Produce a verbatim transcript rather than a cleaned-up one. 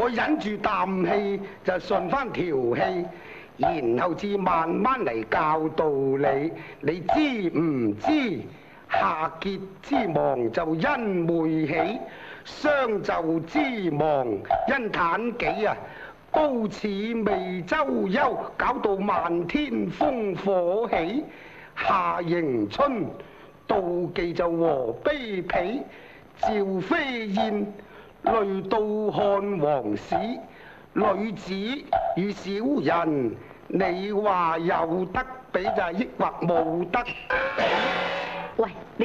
我忍住啖氣就順翻條氣，然後至慢慢嚟教導你。你知唔知夏桀之亡就因昧起，商紂之亡因妲己啊！都似未周休，搞到漫天烽火起。夏迎春，妒忌就和卑鄙，趙飛燕累到漢王史。女子與小人，你話有得比就抑或冇得比？ 喂，你